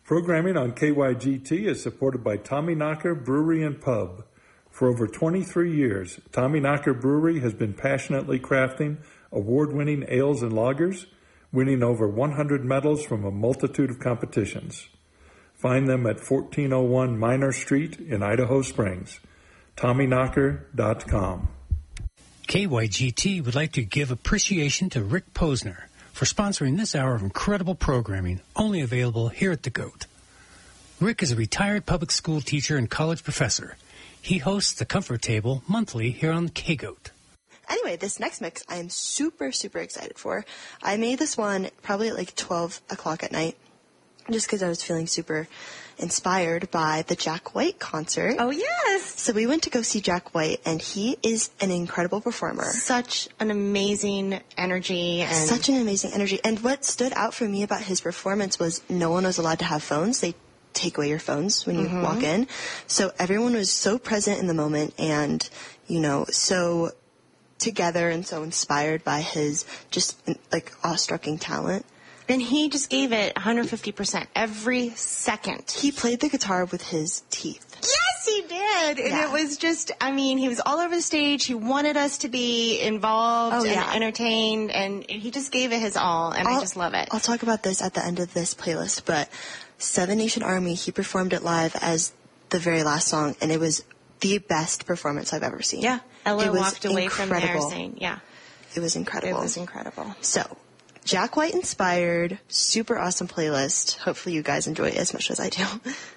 Programming on KYGT is supported by Tommyknocker Brewery and Pub. For over 23 years, Tommyknocker Brewery has been passionately crafting award-winning ales and lagers, winning over 100 medals from a multitude of competitions. Find them at 1401 Minor Street in Idaho Springs. Tommyknocker.com. KYGT would like to give appreciation to Rick Posner for sponsoring this hour of incredible programming, only available here at The Goat. Rick is a retired public school teacher and college professor. He hosts the Comfort Table monthly here on the K-Goat. Anyway, this next mix I am super, super excited for. I made this one probably at like 12 o'clock at night, just because I was feeling super inspired by the Jack White concert. Oh, yes! So we went to go see Jack White, and he is an incredible performer. Such an amazing energy. Such an amazing energy. And what stood out for me about his performance was no one was allowed to have phones. They take away your phones when you walk in. So everyone was so present in the moment and, you know, so together and so inspired by his just, like, awe-striking talent. And he just gave it 150% every second. He played the guitar with his teeth. Yes, he did. And it was just, I mean, he was all over the stage. He wanted us to be involved and entertained, and he just gave it his all, and I just love it. I'll talk about this at the end of this playlist, but Seven Nation Army, he performed it live as the very last song, and it was the best performance I've ever seen. Yeah. Ella walked away incredible. from there saying, It was incredible. It was incredible. So, Jack White inspired, super awesome playlist. Hopefully you guys enjoy it as much as I do.